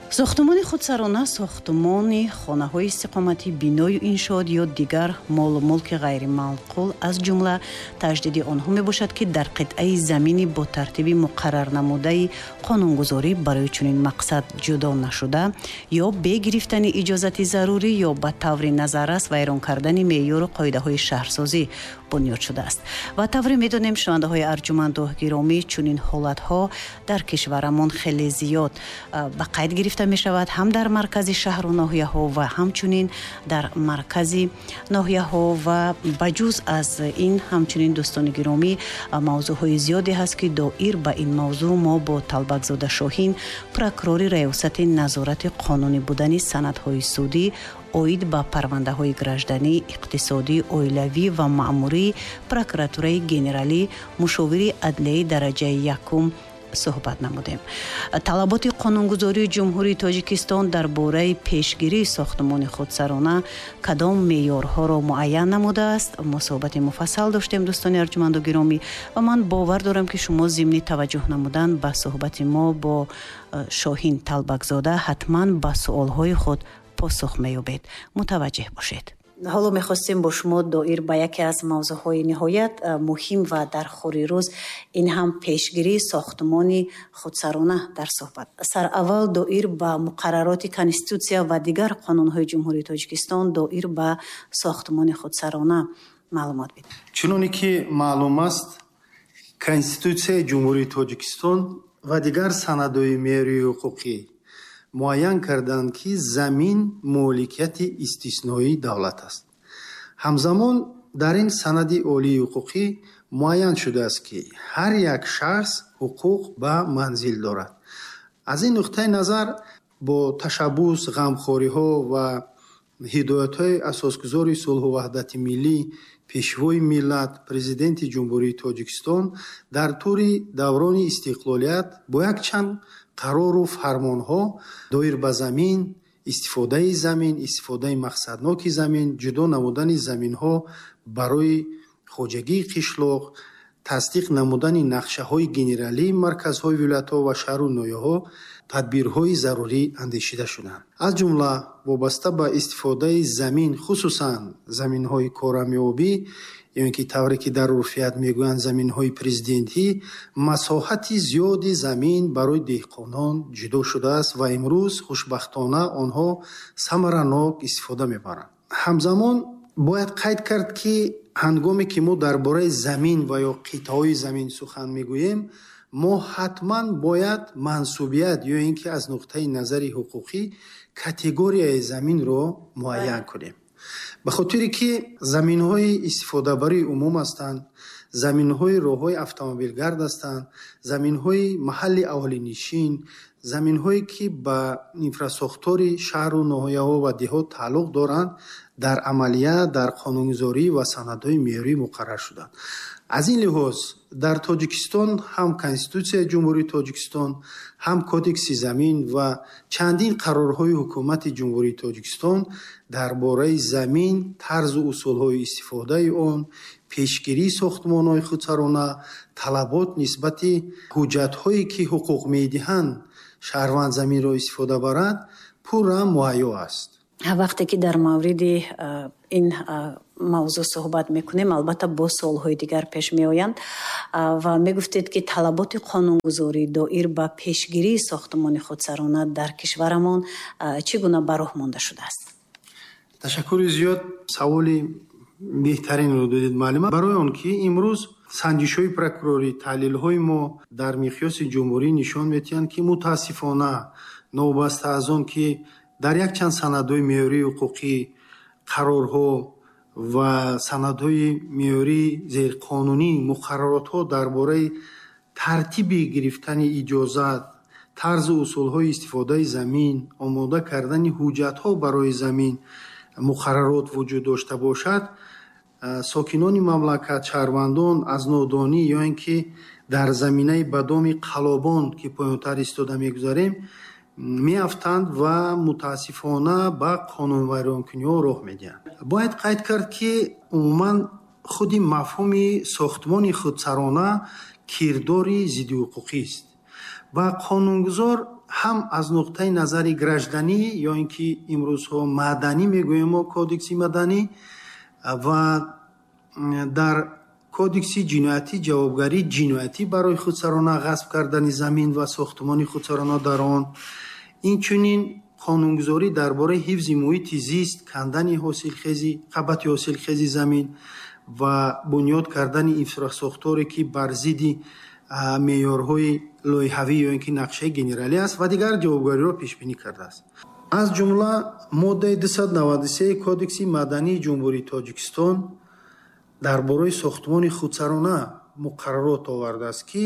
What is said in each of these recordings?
сохтмони худсарона сохтмони хонаҳои истиқоматӣ, биною иншоот ё дигар молу мулки ғайримаъқул аз ҷумла таҷдиди онҳо мебошад, ки дар қитъаи замини бо тартиби муқаррар намудаи қонунгузорӣ барои чунин мақсад ҷудо нашуда ё бе гирифтани иҷозати зарурӣ ё ба таври назаррас вайрон кардани меъёру қоидаҳои шаҳрсозӣ бунёд шудааст. ва тавре медонем шунавандаҳои арҷуманду гиромӣ, чунин ҳолатҳо дар кишварамон хеле зиёд ба қайд гирифта мешавад, ҳам дар маркази шаҳру ноҳияҳо ва ҳамчунин дар маркази ноҳияҳо. ва ба ҷуз аз ин ҳамчунин дӯстони гиромӣ мавзӯъҳои зиёде ҳаст, ки доир ба ин мавзӯъ мо бо Талбакзода Шоҳин, прокурори раёсати назорати қонунӣ будани санадҳои судӣ оид ба парвандаҳои гражданӣ, иқтисодӣ, оилавӣ ва маъмурии прокуратураи генералӣ, мушовири адлияи дараҷаи якум суҳбат намудем. талаботи қонунгузории ҷумҳурии Тоҷикистон дар бораи пешгирии сохтмони худсарона кадом меъёрҳоро муайян намудааст? мо суҳбати муфассал доштем дӯстони арҷуманду гиромӣ ва ман бовар дорам ки шумо зимни таваҷҷӯҳ намудан ба суҳбати мо бо Шоҳин Талбакзода ҳатман ба суолҳои худ посух меёбед. мутаваҷҷеҳ бошед. ҳоло мехостем бо шумо доир ба яке аз мавзӯъҳои ниҳоят муҳим ва дар хури рӯз, ин ҳам пешгирии сохтмони худсарона дар суҳбат. сараввал доир ба муқаррароти конститутсия ва дигар қонунҳои ҷумҳурии Тоҷикистон доир ба сохтмони худсарона маълумот бидед. чуноне ки маълум аст, конститутсияи ҷумҳурии Тоҷикистон ва дигар санадҳои меъёрии ҳуқуқӣ муайян карданд, ки замин моликияти истисноии давлат аст. ҳамзамон дар ин санади олии ҳуқуқӣ муайян шудааст, ки ҳар як шахс ҳуқуқ ба манзил дорад. аз ин нуқтаи назар бо ташаббус, ғамхориҳо ва ҳидоятҳои асосгузори сулҳу ваҳдати миллӣ, пешвои миллат, президенти ҷумҳурии Тоҷикистон дар тӯри даврони истиқлолият бо якчанд қарору фармонҳо доир ба замин, истифодаи мақсадноки замин, ҷудо намудани заминҳо барои хоҷагии қишлоқ, тасдиқ намудани нақшаҳои генералии марказҳои вилоятҳо ва шаҳру ноҳияҳо, тадбирҳои зарурӣ андешида шуданд. аз ҷумла вобаста ба истифодаи замин, хусусан заминҳои корамиёбӣ, ё ки тавре ки дар урфият мегӯянд заминҳои президентӣ, масоҳати зиёди замин барои деҳқонон ҷудо шудааст ва имрӯз хушбахтона онҳо самаранок истифода мебаранд. ҳамзамон бояд қайд кард, ки ҳангоме ки мо дар бораи замин ва ё қитъаҳои замин сухан мегӯем, мо ҳатман бояд мансубият ё ин ки аз нуқтаи назари ҳуқуқӣ категорияи заминро муайян кунем. ба хотире ки заминҳои истифодабарии умум ҳастанд, заминҳои роҳҳои автомобилгард ҳастанд, заминҳои маҳалли аҳолинишин, заминҳое ки ба инфрасохтори шаҳру ноҳияҳо ва деҳот тааллуқ доранд, дар амалият дар қонунгузорӣ ва санадҳои меъёрӣ муқаррар шуданд. аз ин лиҳоз дар Тоҷикистон ҳам Конститутсияи ҷумҳурии Тоҷикистон, ҳам Кодекси замин ва чандин қарорҳои ҳукумати ҷумҳурии Тоҷикистон дар бораи замин, тарзу усулҳои истифодаи он, пешгирии сохтмонҳои худсарона, талабот нисбати ҳуҷҷатҳое ки ҳуқуқ медиҳанд шаҳрванд заминро истифода барад, пурра муайё аст. вақте ки дар мавриди ин мавзӯъ суҳбат мекунем, албатта бо суолҳои дигар пеш меоянд ва мегуфтед ки талаботи қонунгузорӣ доир ба пешгирии сохтмони худсарона дар кишварамон чӣ гуна ба роҳ монда шудааст? ташаккури зиёд, саволи беҳтаринро додед маълума. барои он ки имрӯз санҷишҳои прокурорӣ, таҳлилҳои мо дар миқёси ҷумҳурӣ нишон медиҳанд, ки мутаассифона новобаста аз он ки дар якчанд санадҳои меъёрии ҳуқуқӣ, қарорҳо ва санадҳои меъёрии зерқонунӣ, муқарраротҳо дар бораи тартиби гирифтани иҷозат, тарзу усулҳои истифодаи замин, омода кардани ҳуҷҷатҳо барои замин, муқаррарот вуҷуд дошта бошад, сокинони мамлакат, шаҳрвандон аз нодонӣ ё ин ки дар заминаи ба доми қалобон ки поёнтар истода мегузарем меафтанд ва мутаассифона ба қонунвайронкуниҳо роҳ медиҳанд. бояд қайд кард, ки умуман худи мафҳуми сохтмони худсарона кирдори зиддиҳуқуқист ва қонунгузор ҳам аз нуқтаи назари гражданӣ ё ин ки имрӯзҳо маданӣ мегӯем мо кодекси маданӣ ва дар кодекси ҷиноятӣ ҷавобгарии ҷиноятӣ барои худсарона ғасб кардани замин ва сохтмони худсарона дар он, инчунин қонунгузорӣ дар бораи ҳифзи муҳити зист, кандани ҳосилхези қабати ҳосилхези замин ва бунёд кардани инфрасохторе ки бар зидди меъёрҳои лоиҳавӣ ё ин ки нақшаи генералӣ аст ва дигар ҷавобгариро пешбинӣ кардааст. аз ҷумла моддаи 293 кодекси мадании ҷумҳурии Тоҷикистон дар бораи сохтмони худсарона муқаррарот овардааст ки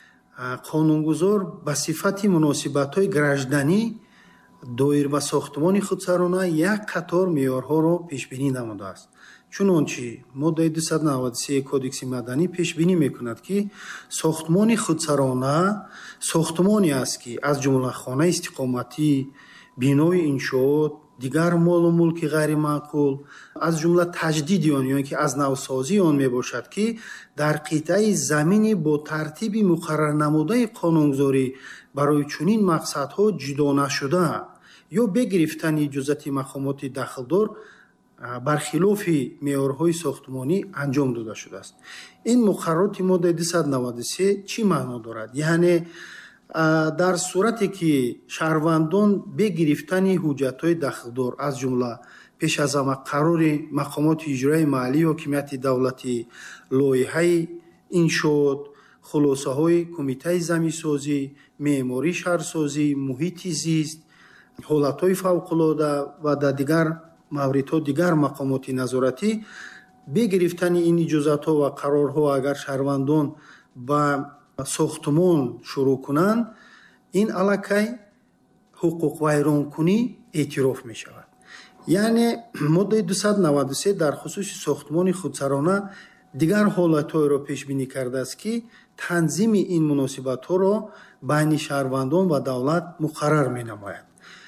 қонунгузор ба сифати муносибатҳои гражданӣ доир ба сохтмони худсарона як қатор меъёрҳоро пешбинӣ намудааст. чунончи моддаи 293 кодекси маданӣ пешбинӣ мекунад ки сохтмони худсарона сохтмоне аст ки аз ҷумла хонаи истиқоматӣ, бинои иншоот, дигар молу мулки ғайримаъқул, аз ҷумла таҷдиди он ё ин ки аз навсозии он мебошад ки дар қитъаи замини бо тартиби муқаррарнамудаи қонунгузорӣ барои чунин мақсадҳо ҷудо нашуда ё бе гирифтани иҷозати мақомоти дахлдор бархилофи меъёрҳои сохтмонӣ анҷом дода шудааст. ин муқаррароти моддаи 293 чӣ маъно дорад? яъне дар сурате ки шаҳрвандон бе гирифтани ҳуҷҷатҳои дахлдор аз ҷумла пеш аз ҳама қарори мақомоти иҷроии маҳаллии ҳокимияти давлатӣ, лоиҳаи иншоот, хулосаҳои кумитаи заминсозӣ, меъмории шаҳрсозӣ, муҳити зист, ҳолатҳои фавқулода ва дар дигар мавридҳо дигар мақомоти назоратӣ бе гирифтани ин иҷозатҳо ва қарорҳо агар шаҳрвандон ба сохтмон шурӯъ кунанд, ин аллакай ҳуқуқвайронкунӣ эътироф мешавад. яъне моддаи 293 дар хусуси сохтмони худсарона дигар ҳолатҳоеро пешбинӣ кардааст ки танзими ин муносибатҳоро байни шаҳрвандон ва давлат муқаррар менамояд.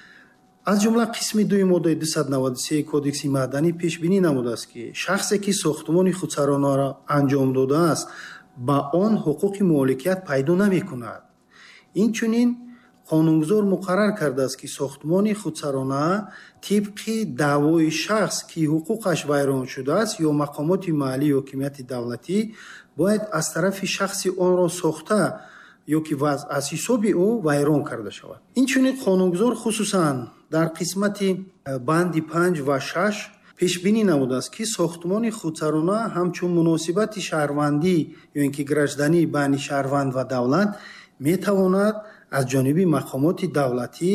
аз ҷумла қисми дуи моддаи 293 кодекси маъданӣ пешбинӣ намудааст ки шахсе ки сохтмони худсаронаро анҷом додааст ба он ҳуқуқи моликият пайдо намекунад. инчунин қонунгузор муқаррар кардааст ки сохтмони худсарона тибқи даъвои шахс ки ҳуқуқаш вайрон шудааст ё мақомоти маҳаллии ҳокимияти давлатӣ бояд аз тарафи шахси онро сохта ё ки аз ҳисоби ӯ вайрон карда шавад. инчунин қонунгузор хусусан дар қисмати банди 5 ва 6 пешбинӣ намудааст ки сохтмони худсарона ҳамчун муносибати шаҳрвандӣ ё ин ки гражданӣ байни шаҳрванд ва давлат метавонад аз ҷониби мақомоти давлатӣ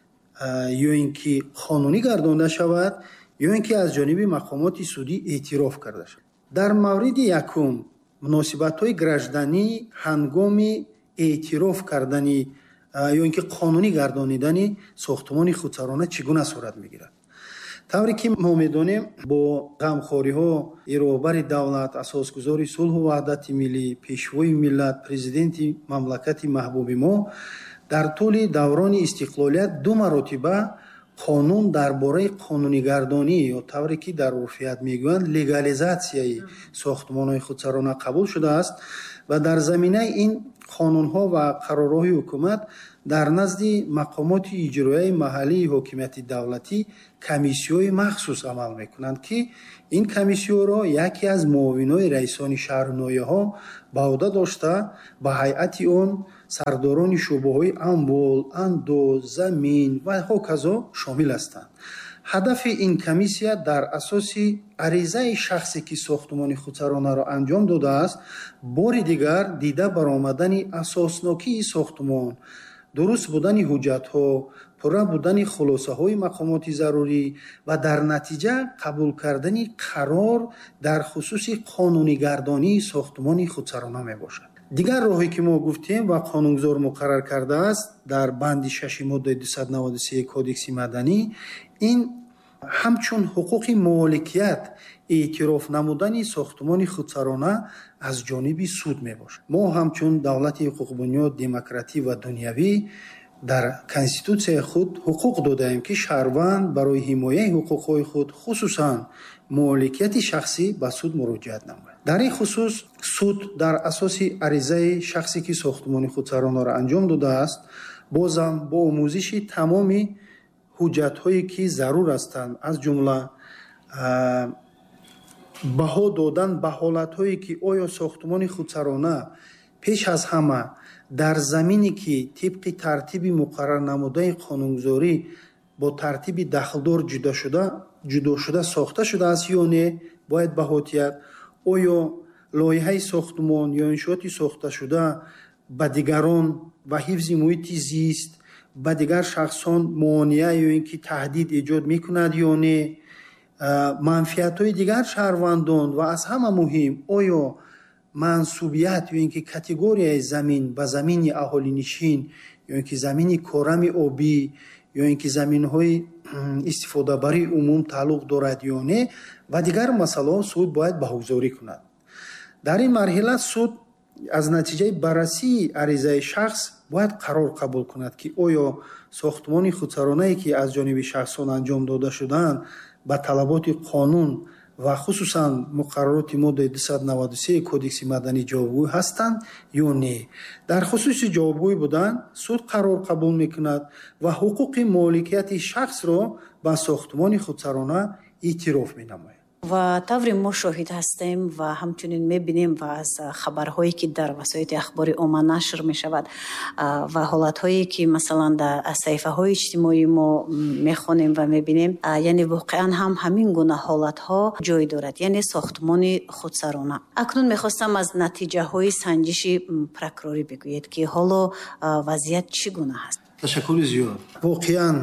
ё ин ки қонунӣ гардонда шавад ё ин ки аз ҷониби мақомоти судӣ эътироф карда шавад. дар мавриди якум муносибатҳои гражданӣ ҳангоми эътироф кардани ё ин ки қонунӣ гардонидани сохтмони худсарона чӣ гуна сурат мегирад? тавре ки мо медонем бо ғамхориҳо роҳбари давлат, асосгузори сулҳу ваҳдати миллӣ, пешвои миллат, президенти мамлакати маҳбуби мо дар тӯли даврони истиқлолият ду маротиба қонун дар бораи қонунигардонӣ ё тавре ки дар урфият мегӯянд легализатсияи сохтмонҳои худсарона қабул шудааст ва дар заминаи ин қонунҳо ва қарорҳои ҳукумат дар назди мақомоти иҷроияи маҳаллии ҳокимияти давлатӣ комиссияҳои махсус амал мекунанд ки ин комиссияҳоро яке аз муовинои раисони шаҳру ноҳияҳо ба ӯҳда дошта ба ҳайати он сардорони шуъбаҳои амвол, андоз, замин ва ҳоказо шомил ҳастанд. ҳадафи ин комиссия дар асоси аризаи шахсе ки сохтмони худсаронаро анҷом додааст бори дигар дида баромадани асоснокии сохтмон, дуруст будани ҳуҷҷатҳо, пурра будани хулосаҳои мақомоти зарурӣ ва дар натиҷа қабул кардани қарор дар хусуси қонунигардонии сохтмони худсарона мебошад. дигар роҳе ки мо гуфтем ва қонунгузор муқаррар кардааст дар банди 6 моддаи 293 кодекси маданӣ, ин ҳамчун ҳуқуқи моликият эътироф намудани сохтмони худсарона аз ҷониби суд мебошад. мо ҳамчун давлати ҳуқуқбунёд, демократӣ ва дунявӣ дар конститутсияи худ ҳуқуқ додаем ки шаҳрванд барои ҳимояи ҳуқуқҳои худ хусусан моликияти шахсӣ ба суд муроҷиат намояд. дар ин хусус суд дар асоси аризаи шахсе ки сохтмони худсаронаро анҷом додааст бозам бо омӯзиши тамоми ҳуҷҷатҳое ки зарур ҳастанд, аз ҷумла баҳо додан ба ҳолатҳое ки оё сохтмони худсарона пеш аз ҳама дар замине ки тибқи тартиби муқаррар намудаи қонунгузорӣ бо тартиби дахлдор ҷудо шуда сохта шудааст ё не, бояд баҳотият. оё лоиҳаи сохтмон ё иншооти сохташуда ба дигарон ва ҳифзи муҳити зист ба дигар шахсон муониа ё ин ки таҳдид эҷод мекунад ё не, манфиатҳои дигар шаҳрвандон ва аз ҳама муҳим оё мансубият ё ин ки категорияи замин ба замини аҳолинишин ё ин ки замини корами обӣ ё ин ки заминҳои истифодабарии умум тааллуқ дорад ё не ва дигар масъалаҳо суд бояд баҳогузорӣ кунад. дар ин марҳила суд аз натиҷаи баррасии аризаи шахс бояд қарор қабул кунад ки оё сохтмони худсаронае ки аз ҷониби шахсон анҷом дода шудаанд ба талаботи қонун ва хусусан муқаррароти моддаи 293 кодекси маданӣ ҷавобгӯ ҳастанд ё не. дар хусуси ҷавобгӯ будан суд қарор қабул мекунад ва ҳуқуқи моликияти шахсро ба сохтмони худсарона эътироф менамояд. ва таври мо шоҳид ҳастем ва ҳамчунин мебинем ва аз хабарҳое ки дар васоити ахбори умма нашр мешавад ва ҳолатҳое ки масалан дар саҳифаҳои иҷтимоӣ мо мехонем ва мебинем, яъне воқеан ҳам ҳамин гуна ҳолатҳо ҷой дорад, яъне сохтмони худсарона. акнун мехостам аз натиҷаҳои санҷиши прокурорӣ бигӯед ки ҳоло вазъият чӣ гуна ҳаст? ташаккури зиёд. воқеан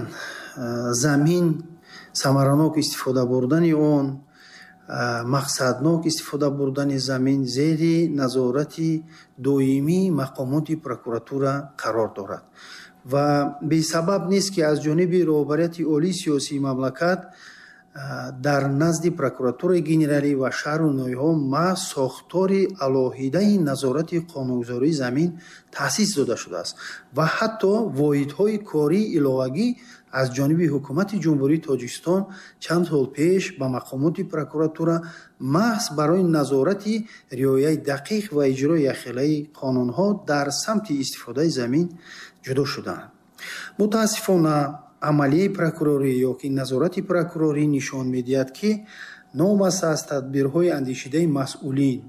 замин самаранок истифода бурдани он, мақсаднок истифода бурдани замин зери назорати доимии мақомоти прокуратура қарор дорад ва бесабаб нест ки аз ҷониби роҳбарияти олии сиёсии мамлакат дар назди прокуратураи генералӣ ва шаҳру ноҳияҳо маҳз сохтори алоҳидаи назорати қонунгузории замин таъсис дода шудааст ва ҳатто воҳидҳои кории иловагӣ аз ҷониби ҳукумати ҷумҳурии Тоҷикистон чанд сол пеш ба мақомоти прокуратура маҳз барои назорати риояи дақиқ ва иҷрои яхелаи қонунҳо дар самти истифодаи замин ҷудо шудаанд. мутаассифона амалияи прокурорӣ ё ки назорати прокурорӣ нишон медиҳад ки новбаста аз тадбирҳои андешидаи масъулин,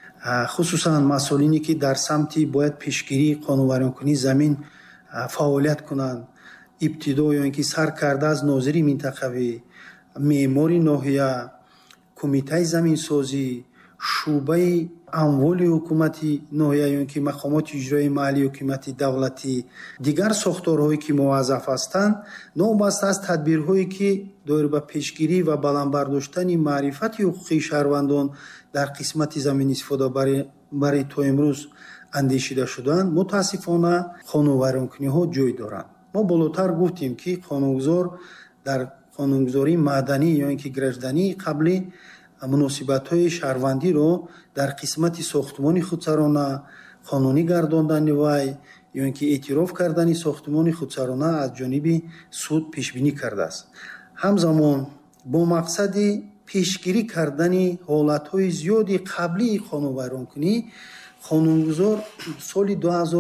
хусусан масъулине ки дар самти бояд пешгирии қонунвайронкунии замин фаъолият кунанд, ибтидо ё ин ки сар карда аз нозири минтақавӣ, меъмори ноҳия, кумитаи заминсозӣ, шуъбаи амволи ҳукумати ноҳия ё ин ки мақомоти иҷроии маҳаллии ҳукумати давлатӣ, дигар сохторҳое ки муваззаф ҳастанд, новбаста аз тадбирҳое ки доир ба пешгирӣ ва баландбардоштани маърифати ҳуқуқии шаҳрвандон дар қисмати заминистифодабарӣ то имрӯз андешида шудаанд, мутаассифона қонунвайронкуниҳо ҷой доранд. мо болотар гуфтем ки қонунгузор дар қонунгузории маданӣ ё ин ки граждании қаблӣ муносибатҳои шаҳрвандиро дар қисмати сохтмони худсарона, қонунӣ гардондани вай ё ин ки эътироф кардани сохтмони худсарона аз ҷониби суд пешбинӣ кардааст. ҳамзамон бо мақсади пешгирӣ кардани ҳолатҳои зиёди қаблии қонунвайронкунӣ, қонунгузор соли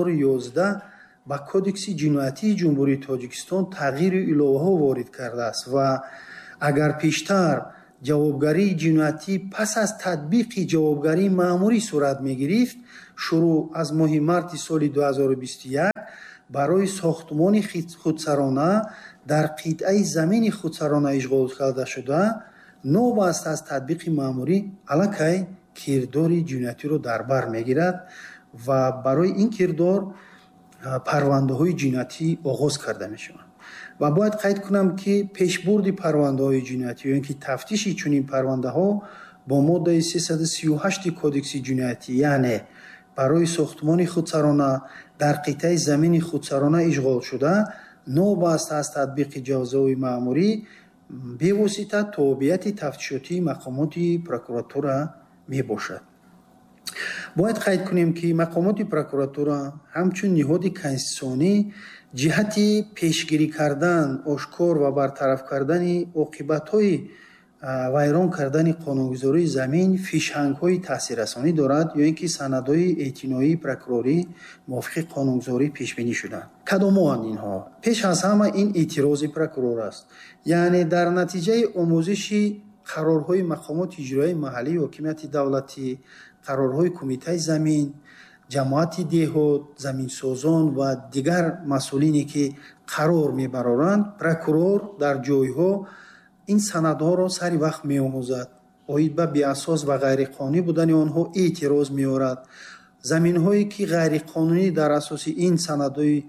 2011 ба кодекси ҷиноятии ҷумҳурии Тоҷикистон тағйиру иловаҳо ворид кардааст ва агар пештар ҷавобгарии ҷиноятӣ пас аз татбиқи ҷавобгарии маъмурӣ сурат мегирифт, шурӯъ аз моҳи марти соли 2021 барои сохтмони худсарона дар қитъаи замини худсарона ишғол карда шуда, новбаста аз татбиқи маъмурӣ аллакай кирдори ҷиноятиро дар бар мегирад ва барои ин кирдор парвандаҳои ҷиноятӣ оғоз карда мешаванд. ва бояд қайд кунам ки пешбурди парвандаҳои ҷиноятӣ ё ин ки тафтиши чунин парвандаҳо бо моддаи 338 кодекси ҷиноятӣ, яъне барои сохтмони худсарона дар қитъаи замини худсарона ишғол шуда, новбаста аз татбиқи ҷазои маъмурӣ бевосита тобеати тафтишотии мақомоти прокуратура мебошад. бояд қайд кунем ки мақомоти прокуратура ҳамчун ниҳоди конститутсионӣ ҷиҳати пешгирӣ кардан, ошкор ва бартараф кардани оқибатҳои вайрон кардани қонунгузории замин фишҳангҳои таъсиррасонӣ дорад ё ин ки санадҳои эътиноии прокурорӣ мувофиқи қонунгузорӣ пешбинӣ шуданд. кадомоанд инҳо? пеш аз ҳама ин эътирози прокурор аст. яъне дар натиҷаи омӯзиши қарорҳои мақомоти иҷроии маҳаллӣ ҳокимияти давлатӣ, қарорҳои кумитаи замин, ҷамоати деҳот, заминсозон ва дигар масъулине ки қарор мебароранд, прокурор дар ҷойҳо ин санадҳоро сари вақт меомӯзад, оид ба беасос ва ғайриқонунӣ будани онҳо эътироз меорад. заминҳое ки ғайриқонунӣ дар асоси ин санадҳои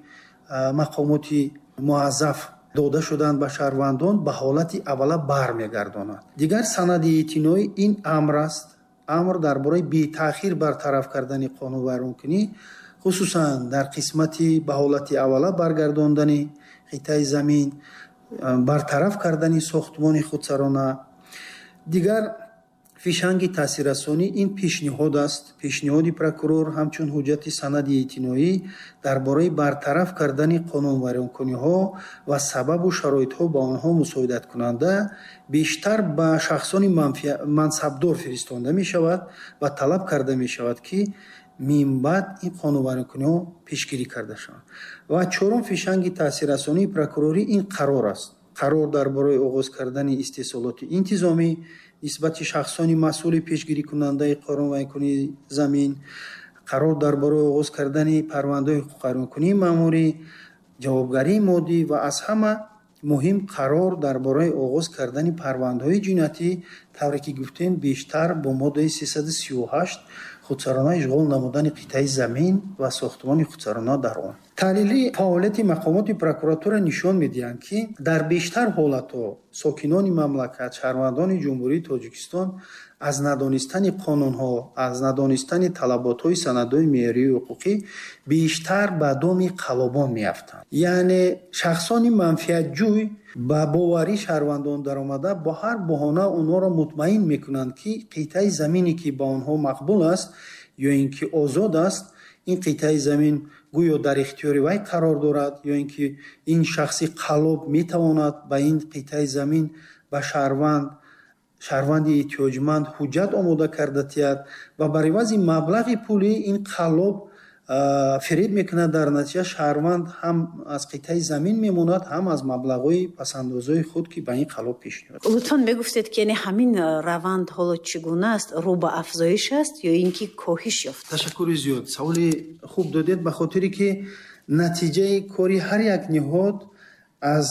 мақомоти муаззаф дода шуданд ба шаҳрвандон ба ҳолати аввала бармегардонад. дигар санади эътиноӣ ин амр аст. амр дар бораи бетаъхир бартараф кардани қонунвайронкунӣ, хусусан дар қисмати ба ҳолати аввала баргардондани қитъаи замин, бартараф кардани сохтмони худсарона. дигар фишанги таъсиррасонӣ ин пешниҳод аст. пешниҳоди прокурор ҳамчун ҳуҷҷати санади эътиноӣ дар бораи бартараф кардани қонунвайронкуниҳо ва сабабу шароитҳо ба онҳо мусоидаткунанда бештар ба шахсони мансабдор фиристонда мешавад ва талаб карда мешавад ки минбаъд ин қонунвайронкуниҳо пешгирӣ карда шаванд. ва чорум фишанги таъсиррасонии прокурорӣ ин қарор аст. қарор дар бораи оғоз кардани истеҳсолоти интизомӣ нисбати шахсони масъули пешгирикунандаи қонунвайронкунии замин, қарор дар бораи оғоз кардани парвандаҳои ҳуқуқвайронкунии маъмурӣ, ҷавобгарии моддӣ ва аз ҳама муҳим қарор дар бораи оғоз кардани парвандаҳои ҷиноятӣ, тавре ки гуфтем бештар бо моддаи 338 худсарона ишғол намудани қитъаи замин ва сохтмони худсарона дар он. таҳлили фаъолияти мақомоти прокуратура нишон медиҳанд ки дар бештар ҳолатҳо сокинони мамлакат, шаҳрвандони ҷумҳурии Тоҷикистон аз надонистани қонунҳо, аз надонистани талаботҳои санадҳои меъёрии ҳуқуқӣ бештар ба доми қалобон меафтанд. яъне шахсони манфиатҷӯй ба боварӣ шаҳрвандон даромада бо ҳар баҳона онҳоро мутмаин мекунанд ки қитъаи замине ки ба онҳо мақбул аст ё ин ки озод аст, ин қитъаи замин гӯё дар ихтиёри вай қарор дорад ё ин ки ин шахси қалоб метавонад ба ин қитъаи замин ба шаҳрванди эҳтиёҷманд ҳуҷҷат омода карда тиҳад ва бар ивази маблағи пулӣ ин қалоб фиреб мекунад. дар натиҷа шаҳрванд ҳам аз қитъаи замин мемонад, ҳам аз маблағҳои пасандозаи худ ки ба ин қалоб пеш меорад. лутфан мегуфтед ки яъне ҳамин раванд ҳоло чӣ гуна аст? рӯ ба афзоиш аст ё ин ки коҳиш ёфт? ташаккури зиёд. саволи хуб додед, ба хотире ки натиҷаи кори ҳар як ниҳод аз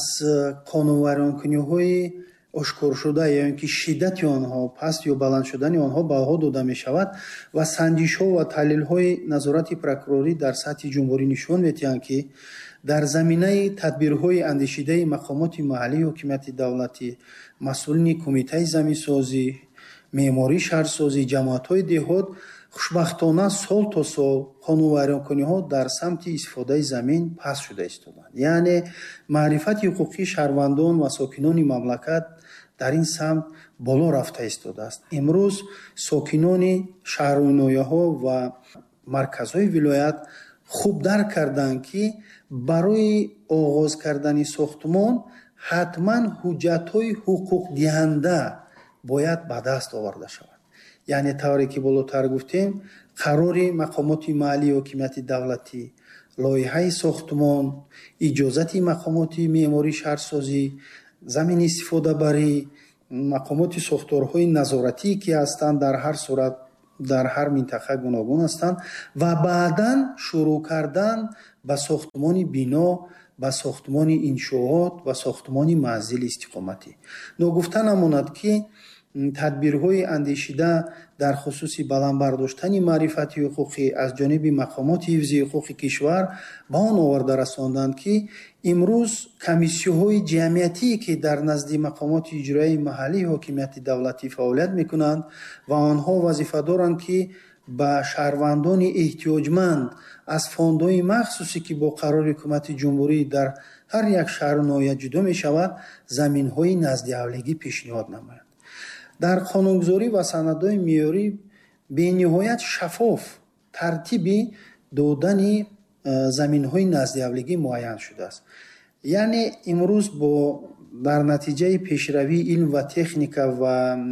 қонунвайронкуниҳои ошкоршуда ё ин ки шиддати онҳо, паст ё баланд шудани онҳо баҳо дода мешавад ва санҷишҳо ва таҳлилҳои назорати прокурорӣ дар сатҳи ҷумҳурӣ нишон медиҳанд ки дар заминаи тадбирҳои андешидаи мақомоти маҳаллии ҳокимияти давлатӣ, масъулини кумитаи заминсозӣ, меъмории шаҳрсозӣ, ҷамоатҳои деҳот хушбахтона сол то сол қонунвайронкуниҳо дар самти истифодаи замин паст шуда истоданд. яъне маърифати ҳуқуқии шаҳрвандон ва сокинони мамлакат дар ин самт боло рафта истодааст. имрӯз сокинони шаҳрҳои ва марказҳои вилоят хуб дарк карданд ки барои оғоз кардани сохтмон ҳатман ҳуҷҷатҳои ҳуқуқдиҳанда бояд ба даст оварда шавад. яъне тавре ки болотар гуфтем, қарори мақомоти маҳаллии ҳокимияти давлатӣ, лоиҳаи сохтмон, иҷозати мақомоти меъмории шаҳрсозӣ, замини истифодабарӣ, мақомоти сохторҳои назоратӣ ки ҳастанд дар ҳар сурат дар ҳар минтақа гуногун ҳастанд ва баъдан шурӯъ кардан ба сохтмони бино, ба сохтмони иншоот ва сохтмони манзили истиқоматӣ. ногуфта намонад ки тадбирҳои андешида дар хусуси баландбардоштани маърифати ҳуқуқӣ аз ҷониби мақомоти ҳифзи ҳуқуқи кишвар ба он оварда расонданд ки имрӯз комиссияҳои ҷамъиятие ки дар назди мақомоти иҷроии маҳаллии ҳокимияти давлатӣ фаъолият мекунанд ва онҳо вазифа доранд ки ба шаҳрвандони эҳтиёҷманд аз фондҳои махсусе ки бо қарори ҳукумати ҷумҳурӣ дар ҳар як шаҳру ноҳия ҷудо мешавад, заминҳои наздиавлигӣ пешниҳод намоянд. дар қонунгузорӣ ва санадҳои меъёрӣ бениҳоят шаффоф тартиби додани заминҳои наздиавлигӣ муайян шудааст. яъне имрӯз бо дар натиҷаи пешравии илм ва техника ва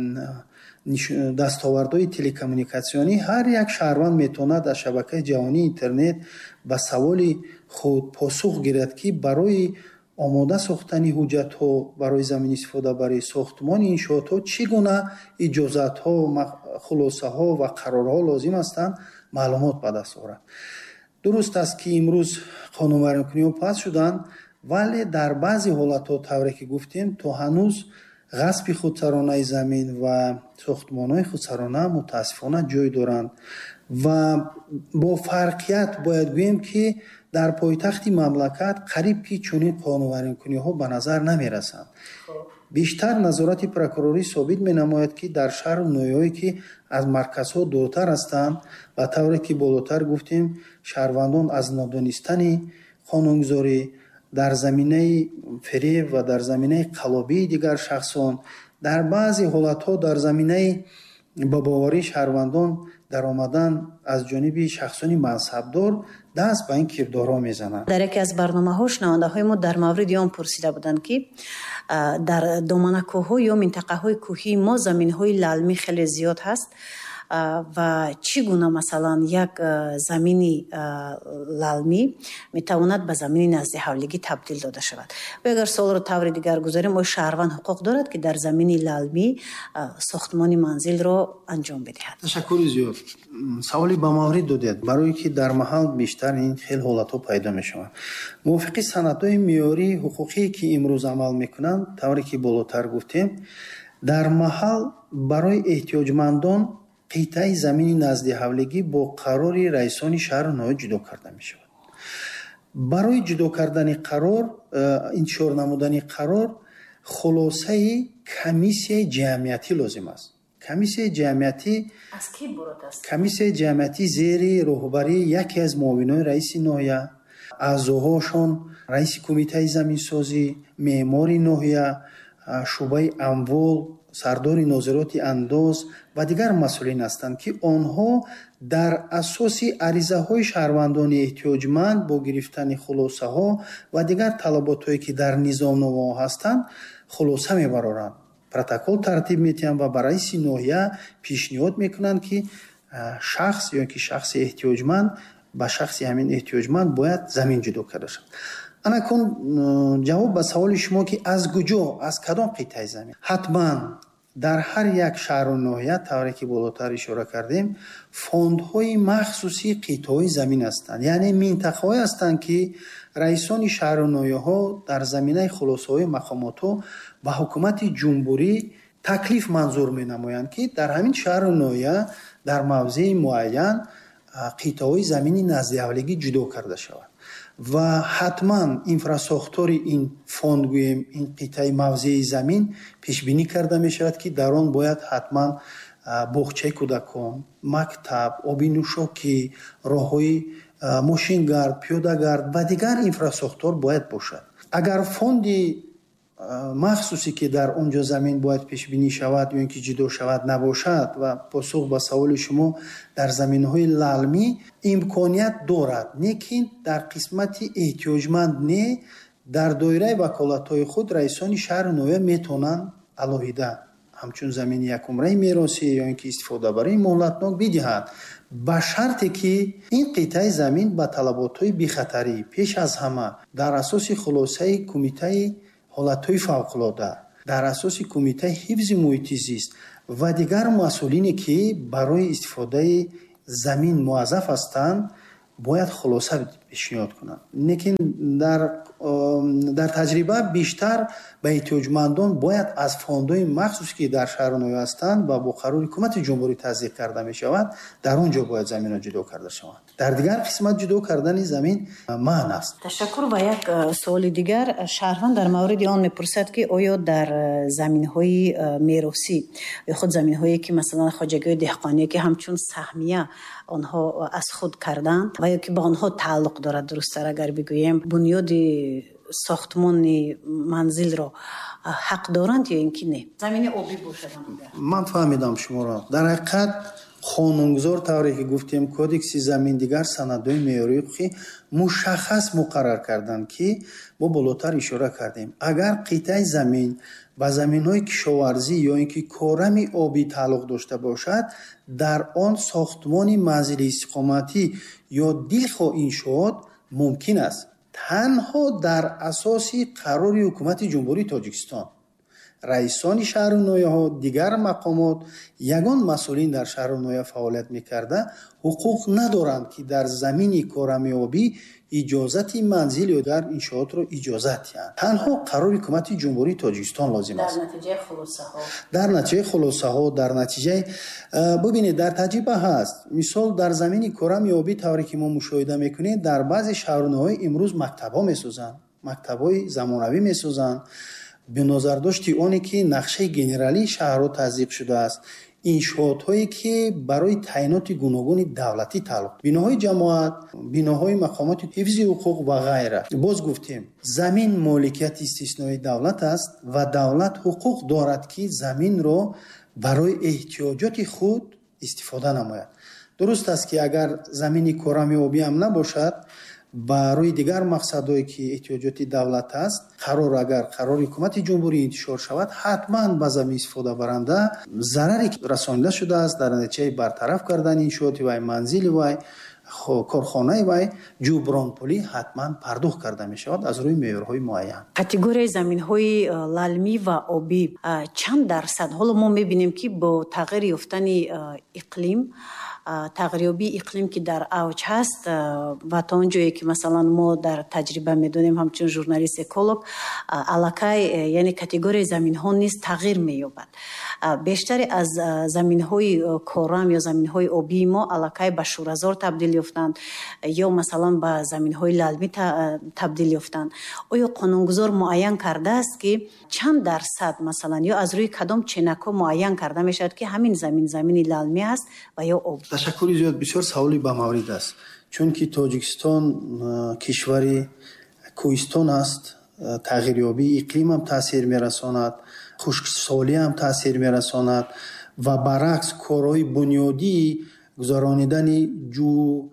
дастовардҳои телекоммуникатсионӣ ҳар як шаҳрванд метавонад аз шабакаи ҷаҳонии интернет ба саволи худ посух гирад, ки барои омода сохтани ҳуҷҷатҳо барои заминистифода барои сохтмони иншоотҳо чӣ гуна иҷозатҳо, хулосаҳо ва қарорҳо лозим ҳастанд маълумот ба даст орад. дуруст аст, ки имрӯз қонунвайронкуниҳо паст шуданд, вале дар баъзе ҳолатҳо тавре ки гуфтем то ҳанӯз ғасби худсаронаи замин ва сохтмонҳои худсарона мутаассифона ҷой доранд ва бо фарқият бояд гӯем, ки дар пойтахти мамлакат қариб ки чунин қонунвайронкуниҳо ба назар намерасанд. бештар назорати прокурорӣ собит менамояд, ки дар шаҳру ноҳияҳое ки аз марказҳо дуртар ҳастанд ва тавре ки болотар гуфтем, шаҳрвандон аз нодонистани қонунгузорӣ дар заминаи фиреб ва дар заминаи қаллобии дигар шахсон, дар баъзе ҳолатҳо дар заминаи ба боварии шаҳрвандон даромадан аз ҷониби шахсони мансабдор даст ба ин кирдорҳо мезананд. дар яке аз барномаҳо шунавандаҳои мо дар мавриди он пурсида буданд, ки дар доманакӯҳҳо ё минтақаҳои кӯҳии мо заминҳои лалмӣ хеле зиёд ҳаст ва чӣ гуна масалан як замини лалмӣ метавонад ба замини наздиҳавлигӣ табдил дода шавад. ва агар суолро таври дигар гузорем, оё шаҳрванд ҳуқуқ дорад, ки дар замини лалмӣ сохтмони манзилро анҷом бидиҳад? ташаккури зиёд. саволи ба маврид додед, барое ки дар маҳал бештар ин хел ҳолатҳо пайдо мешаванд. мувофиқи санадҳои меъёрии ҳуқуқие ки имрӯз амал мекунанд, тавре ки болотар гуфтем, дар маҳал барои эҳтиёҷмандон қитъаи замини наздиҳавлигӣ бо қарори раисони шаҳру ноҳия ҷудо карда мешавад. барои ҷудо кардани қарор, интишор намудани қарор, хулосаи комиссияи ҷамъиятӣ лозим аст. комиссияи ҷамъиятӣ зери роҳбарии яке аз муовинони раиси ноҳия, аъзоҳошон раиси кумитаи заминсозӣ, меъмори ноҳия, шуъбаи амвол, сардори нозироти андоз ва дигар масъулин ҳастанд, ки онҳо дар асоси аризаҳои шаҳрвандони эҳтиёҷманд бо гирифтани хулосаҳо ва дигар талаботҳое ки дар низомномаҳо ҳастанд, хулоса мебароранд, протокол тартиб медиҳанд ва ба раиси ноҳия пешниҳод мекунанд, ки шахс ё ки шахси эҳтиёҷманд ба шахси ҳамин эҳтиёҷманд бояд замин ҷудо карда шавад. анакун ҷавоб ба саволи шумо, ки аз куҷо, аз кадом қитъаи замин? ҳатман дар ҳар як шаҳру ноҳия, тавре ки болотар ишора кардем, фондҳои махсуси қитъаҳои замин ҳастанд, яъне минтақаҳое ҳастанд, ки раисони шаҳру ноҳияҳо дар заминаи хулосаҳои мақомотҳо ба ҳукумати ҷумҳурӣ таклиф манзур менамоянд, ки дар ҳамин шаҳру ноҳия дар мавзеи муайян қитъаҳои замини наздиҳавлигӣ ҷудо карда шавад ва ҳатман инфрасохтори ин фонд, гӯем ин қитъаи мавзеи замин пешбинӣ карда мешавад, ки дар он бояд ҳатман боғчаи кӯдакон, мактаб, оби нӯшокӣ, роҳҳои мошингард, пиёдагард ва дигар инфрасохтор бояд бошад. агар фонди махсусе ки дар он ҷо замин бояд пешбинӣ шавад ё ин ки ҷудо шавад набошад ва посух ба саволи шумо дар заминҳои лалмӣ имконият дорад, лекин дар қисмати эҳтиёҷманд не, дар доираи ваколатҳои худ раисони шаҳру ноҳия метавонанд алоҳида ҳамчун замини якумраи меросӣ ё ин ки истифодабарии муҳлатнок бидиҳанд, ба шарте ки ин қитъаи замин ба талаботҳои бехатарӣ пеш аз ҳама дар асоси хулосаи кумитаи ҳолатҳои фавқулода, дар асоси кумитаи ҳифзи муҳити зист ва дигар масъулине ки барои истифодаи замин муаззаф ҳастанд, бояд хулоса пешниҳод кунанд. лекин дар таҷриба бештар ба эҳтиёҷмандон бояд аз фондҳои махсусе ки дар шаҳру ноҳия ҳастанд ва бо қарори ҳукумати ҷумҳурӣ таздиқ карда мешавад, дар он ҷо бояд заминҳо ҷудо карда шаванд. дар дигар қисмат ҷудо кардани замин маън аст. ташаккур. ва як суоли дигар, шаҳрванд дар мавриди он мепурсад, ки оё дар заминҳои меросӣ ё худ заминҳое ки масалан хоҷагии деҳқоние ки ҳамчун саҳмия онҳо аз худ карданд ва ё ки ба онҳо тааллуқ дорад, дурусттар агар бигӯем, бунёди сохтмони манзилро ҳақ доранд ё ин ки не? замини обӣ бошад. ман фаҳмидам шуморо. дар ҳақиқат қонунгузор тавре ки гуфтем кодекси замин дигар санадҳои меъёрии ҳуқуқӣ мушаххас муқаррар карданд ки мо болотар ишора кардем агар қитъаи замин ба заминҳои кишоварзӣ ё ин ки корами обӣ тааллуқ дошта бошад дар он сохтмони манзили истиқоматӣ ё дилхоҳ иншоот мумкин аст танҳо дар асоси қарори ҳукумати ҷумҳурии Тоҷикистон. раисони шаҳру нояҳо дигар мақомот ягон масъулин дар шаҳру ноя фаъолият мекарда ҳуқуқ надоранд ки дар замини корамиёбӣ иҷозати манзил ё дар иншоотро иҷозат диҳанд. танҳо қарори ҳукумати ҷумҳурии Тоҷикистон лозим аст. дар натиҷаи хулосаҳо дар натиҷаи бубинед дар таҷриба ҳаст мисол дар замини корамиёбӣ тавре ки мо мушоҳида мекунем дар баъзе шаҳру нояҳо имрӯз мактабҳо месозанд мактабҳои замонавӣ месозанд бинозардошти оне ки нақшаи генералии шаҳрҳо таздиқ шудааст иншоотҳое ки барои таъиноти гуногуни давлатӣ тааллуқ биноҳои ҷамоат биноҳои мақомоти ҳифзи ҳуқуқ ва ғайра. боз гуфтем замин моликияти истисноии давлат аст ва давлат ҳуқуқ дорад ки заминро барои эҳтиёҷоти худ истифода намояд. дуруст аст ки агар замини корамиёбӣ ҳам набошад барои дигар мақсадҳое ки эҳтиёҷоти давлат аст агар қарори ҳукумати ҷумҳурӣ интишор шавад ҳатман ба замин истифодабаранда зараре расонида шудааст дар натиҷаи бартараф кардани иншооти вай манзили вай корхонаи вай ҷубронпулӣ ҳатман пардохт карда мешавад аз рӯи меъёрҳои муайян. категорияи заминҳои лалмӣ ва обӣ чанд дарсад ҳоло мо мебинем ки бо тағйири ёфтани иқлим тағйирёбии иқлим ки дар авҷ ҳаст ва то он ҷое ки масалан мо дар таҷриба медонем ҳамчун журналист эколог аллакай яъне категорияи заминҳо низ тағйир меёбад. бештаре аз заминҳои корам ё заминҳои обии мо аллакай ба шӯразор табдил ёфтанд ё масалан ба заминҳои лалмӣ табдил ёфтанд. оё қонунгузор муайян кардааст ки чанд дарсад масалан ё аз рӯи кадом ченакҳо муайян карда мешавад ки ҳамин замини лалмӣ аст ва ё об. ташаккури зиёд бисёр саволи ба маврид аст чунки Тоҷикистон кишвари кӯҳистон аст тағйирёбии иқлим ҳам таъсир мерасонад хушксолӣ ҳам таъсир мерасонад ва баръакс корҳои бунёдии гузаронидани ҷӯ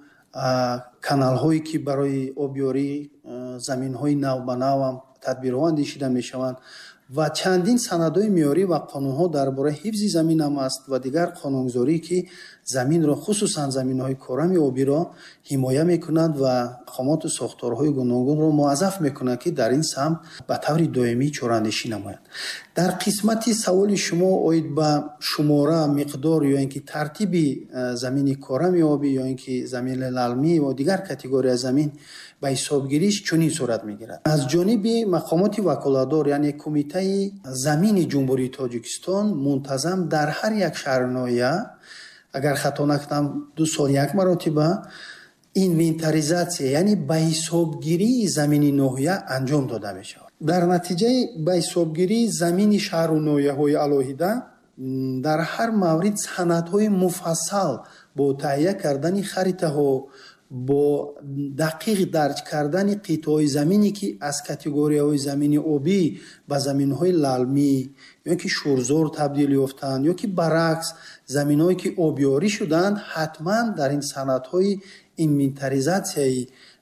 каналҳое ки барои обёрӣ заминҳои навбанав ҳам тадбирҳо андешида мешаванд ва чандин санадҳои меъёрӣ ва қонунҳо дар бораи ҳифзи замин ҳам аст ва дигар қонунгузорӣ ки заминро хусусан заминҳои корами обиро ҳимоя мекунанд ва мақомоту сохторҳои гуногунро муаззаф мекунанд ки дар ин самт ба таври доимӣ чораандешӣ намоянд. дар қисмати саволи шумо оид ба шумора миқдор ё ин ки тартиби замини корами обӣ ё ин ки замини лалмӣ ва дигар категорияи замин ба ҳисобгириш чунин сурат мегирад. аз ҷониби мақомоти ваколатдор яъне кумитаи замини ҷумҳурии Тоҷикистон мунтазам дар ҳар як шаҳрноя агар хато накунам 2 сол як маротиба инвентаризатсия яъне ба ҳисобгирии замини ноҳия анҷом дода мешавад. дар натиҷаи ба ҳисобгирии замини шаҳру ноҳияҳои алоҳида дар ҳар маврид санадҳои муфассал бо таҳия кардани харитаҳо бо дақиқ дарҷ кардани қитъаҳои замине ки аз категорияҳои замини обӣ ба заминҳои лалмӣ ё ки шӯрзор табдил ёфтанд ё ки баръакс заминҳое ки обёрӣ шуданд ҳатман дар ин санадҳои инвентаризатсияи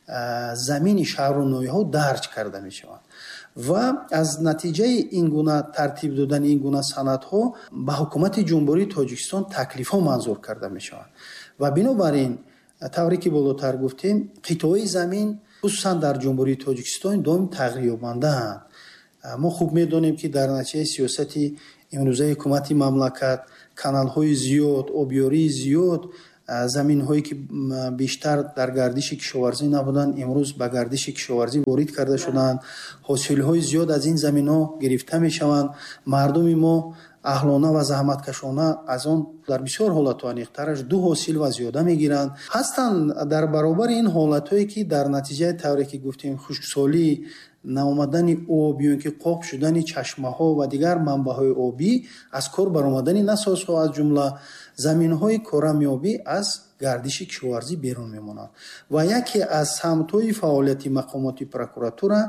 замини шаҳру ноҳияҳо дарҷ карда мешаванд ва аз натиҷаи ин гуна тартиб додани ин гуна санадҳо ба ҳукумати ҷумҳурии Тоҷикистон таклифҳо манзур карда мешаванд ва бинобар ин тавре ки болотар гуфтем қитъаҳои замин хусусан дар ҷумҳурии Тоҷикистон доим тағйирёбандаанд. мо хуб медонем ки дар натиҷаи сиёсати имрӯзаи ҳукумати мамлакат каналҳои зиёд обёрии зиёд заминҳое ки бештар дар гардиши кишоварзӣ набуданд имрӯз ба гардиши кишоварзӣ ворид карда шуданд ҳосилҳои зиёд аз ин заминҳо гирифта мешаванд мардуми мо аҳлона ва заҳматкашона аз он дар бисёр ҳолатҳо аниқтараш 2 ҳосил ва зиёда мегиранд. ҳастанд дар баробари ин ҳолатҳое ки дар натиҷаи тавре ки гуфтем хушксолӣ наомадани об ё ки қоқ шудани чашмаҳо ва дигар манбаъҳои обӣ аз кор баромадани насозҳо аз ҷумла заминҳои корамиёбӣ аз гардиши кишоварзӣ берун мемонанд ва яке аз самтҳои фаъолияти мақомоти прокуратура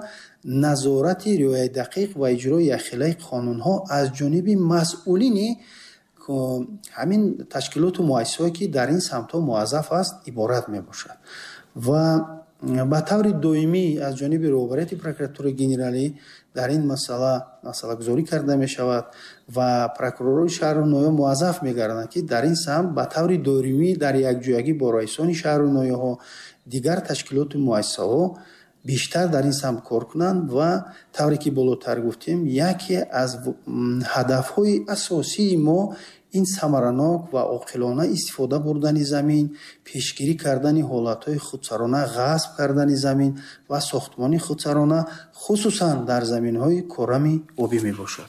назорати риояи дақиқ ва иҷрои яхелаи қонунҳо аз ҷониби масъулини ҳамин ташкилоту муассисое ки дар ин самтҳо муаззаф аст иборат мебошад ва ба таври доимӣ аз ҷониби роҳбарияти прокуратураи генералӣ дар ин масъалагузорӣ карда мешавад ва прокуророи шаҳру ноё муаззаф мегарданд ки дар ин самт ба таври доимӣ дар якҷоягӣ бо раисони шаҳру ноёҳо дигар ташкилоту муассисаҳо бештар дар ин самт кор кунанд ва тавре ки болотар гуфтем яке аз ҳадафҳои асосии мо ин самаранок ва оқилона истифода бурдани замин, пешгирӣ кардани ҳолатҳои худсарона, ғасб кардани замин ва сохтмони худсарона хусусан дар заминҳои корами обӣ мебошад.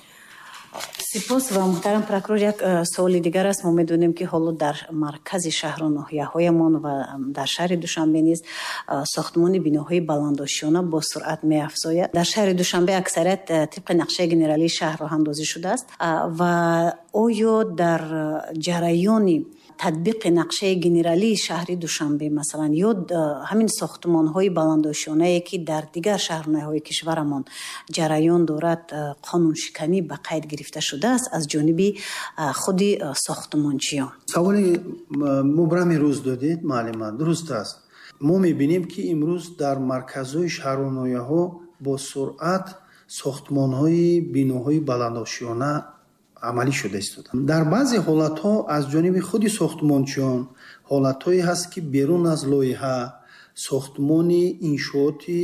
сипос ва муҳтарам прокурор, як суоли дигар аст. мо медонем ки ҳоло дар маркази шаҳру ноҳияҳоямон ва дар шаҳри Душанбе низ сохтмони биноҳои баландошиёна бо суръат меафзояд. дар шаҳри Душанбе аксарият тибқи нақшаи генералии шаҳр роҳандозӣ шудааст ва оё дар ҷараёни татбиқи нақшаи генералии шаҳри Душанбе масалан ё ҳамин сохтмонҳои баландошионае ки дар дигар шаҳрноҳаҳои кишварамон ҷараён дорад, қонуншиканӣ ба қайд гирифта шудааст аз ҷониби худи сохтмончиён? саволи мубрам рӯз додед маълима, дуруст аст. мо мебинем ки имрӯз дар марказҳои шаҳру нояҳо бо суръат сохтмонҳои биноҳои баландошиёна амалӣ шуда истоданд. дар баъзе ҳолатҳо аз ҷониби худи сохтмончиён ҳолатҳое ҳаст ки берун аз лоиҳа сохтмони иншооти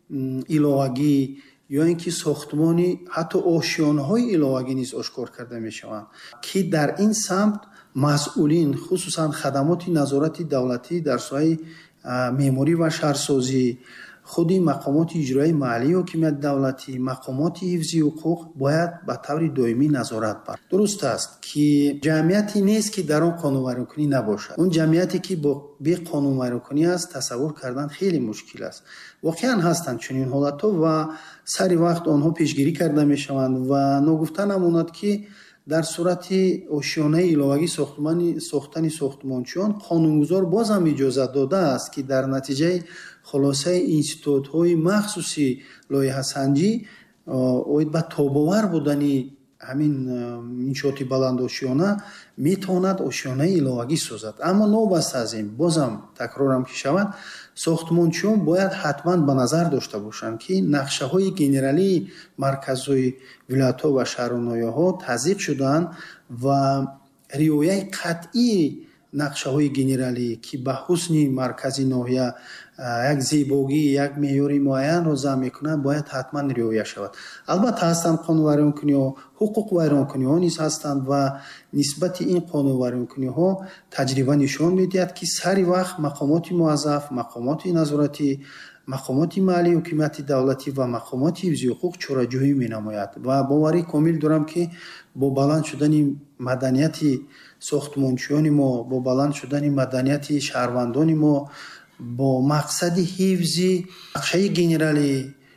иловагӣ ё ин ки сохтмони ҳатто ошиёнаҳои иловагӣ низ ошкор карда мешаванд ки дар ин самт масъулин хусусан хадамоти назорати давлатӣ дар соҳаи меъморӣ ва шаҳрсозӣ, худи мақомоти иҷроии маҳаллии ҳокимияти давлатӣ, мақомоти ҳифзи ҳуқуқ бояд ба таври доимӣ назорат бард. дуруст аст ки ҷамъияте нест ки дар он қонунвайронкунӣ набошад. он ҷамъияте ки бо беқонунвайронкунӣ аст, тасаввур кардан хеле мушкил аст. воқеан ҳастанд чунин ҳолатҳо ва сари вақт онҳо пешгирӣ карда мешаванд ва ногуфта намонад ки дар сурати ошиёнаи иловагӣ сохтани сохтмончиён қонунгузор бозам иҷозат додааст ки дар натиҷаи خلاصه اینستیتوت‌های مخصوصی لایحه‌سنجی اوید با توباور بودنی همین انشاءات بلنداشیانه میتواند آشیانه ایلاوگی سازد. اما نوبسته از این بازم تکرارم که شود ساختمانچیان باید حتما به نظر داشته باشند که نقشه های گنرالی مرکزهای ولایت‌ها و شهرنایه‌ها تضییق شدند و رعایت قطعی نقشه های گنرالی که به حسن مرکزی ناحیه یک زیبایی یک معیاری معین را ضبط میکنه باید حتما رعایت شود. البته هستند قانون ویرانکنی ها، حقوق ویرانکنی ها نیز هستند و نسبت این قانون ویرانکنی ها تجربه نشان میدهد که سری وقت مقامات موظف، مقامات نظارتی، مقامات مالی حکومت دولتی و مقامات حفظ حقوق چاره‌جویی می‌نماید و باوری کامل دارم که با بلند شدن مدنیت ساختمانچیان ما، با بلند شدن مدنیت شهروندان ما با مقصد حفظ نقشه گنرالی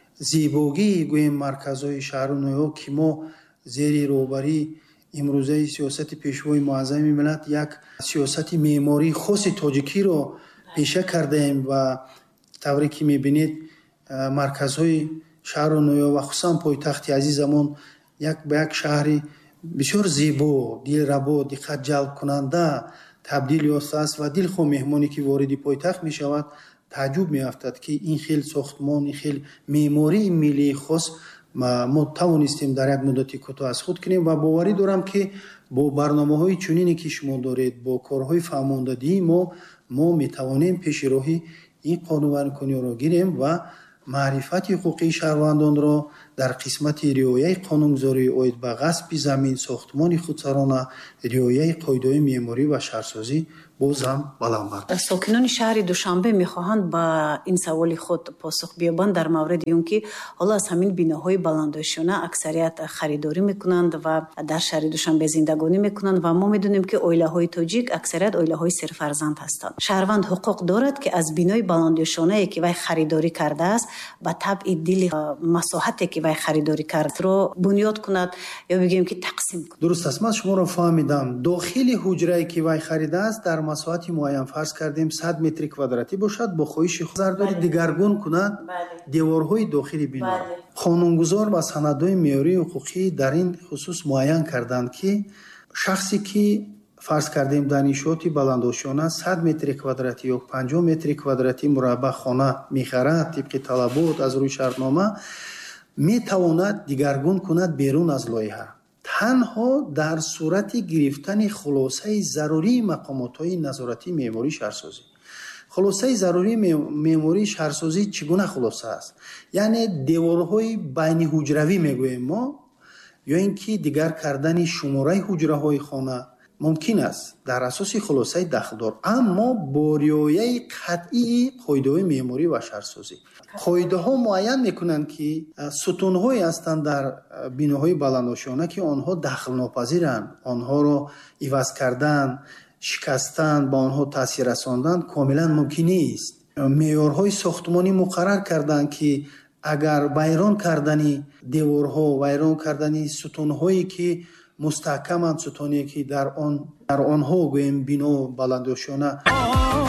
زیبایی گویم مرکزهای شهر و نوی‌ها که ما زیر روبری امروزه سیاست پیشوای معظم ملت یک سیاست معماری خاص تاجیکی رو پیشه کرده ایم و طوری که میبینید مرکزهای شهر و نوی‌ها و خصوصا پایتخت عزیزمون یک به یک شهری بسیار زیبا، دلربا، دقت جلب کننده تبدیل یافته است و دلخواه مهمانی که وارد پایتخت می شود تعجب می افتد که این خیلی ساختمان، این خیلی معماری ملی خاص ما توانستیم در یک مدت کوتاه از خود کنیم و باوری دارم که با برنامه‌های چنینی که شما دارید، با کارهای فرماندهی ما می توانیم پیش راهی این قانون‌ورکنی را گیریم و معرفت حقوقی شهروندان را در قسمت رعایت قانونگذاری اوید به غصب زمین، ساختمان خودسرانه، رعایت قاعده‌های معماری و شهرسازی بازم بلند برد. ساکنان شهر دوشنبه میخواهند با این سوال خود پاسخ بیابند در مورد اینکه حالا از همین بناهای بلندشانه اکثریت خریداری میکنند و در شهر دوشنبه زندگانی میکنند و ما میدونیم که عائله‌های تاجیک اکثریت عائله‌های سرفرزند هستند. شهروند حقوق دارد که از بنای بلندشانه که وی خریداری کرده است به تبع دل مساحتی که وی خریداری کرد رو بنیاد کند یا بگیم که تقسیم کند. درست است. من شما را فهمیدم. داخل حجره که وی خریده است در مساحتی معین فرض کردیم 100 متر کوادراتی باشد با خواهش خودزرداری دیگرگون کند دیوارهای داخلی بنا. قانونگذار و سندهای معیاری حقوقی در این خصوص معین کردند که шахсе ки фарз кардем дар иншооти баландошона 100 метри квадратӣ ё 50 метри квадратӣ мураббаъ хона мехарад тибқи талабот аз рӯи шартнома, метавонад дигаргун кунад берун аз лоиҳа, танҳо дар сурати гирифтани хулосаи зарурии мақомотҳои назоратии меъмории шаҳрсозӣ. хулосаи зарурии меъмории шаҳрсозӣ чӣ гуна хулоса аст? Яъне деворҳои байниҳуҷравӣ мегӯем мо, ё ин ки дигар кардани шумораи ҳуҷраҳои хона мумкин аст дар асоси хулосаи дахлдор, аммо бо риояи қатъии қоидаҳои меъморӣ ва шаҳрсозӣ. қоидаҳо муайян мекунанд ки сутунҳое ҳастанд дар биноҳои баландошона ки онҳо дахлнопазиранд, онҳоро иваз кардан, шикастан, ба онҳо таъсир расондан комилан мумкин нест. меъёрҳои сохтмонӣ муқаррар карданд ки агар вайрон кардани деворҳо, вайрон кардани сутунҳое ки мустаҳкаманд, сутуне ки дар онҳо гӯем бино баландошона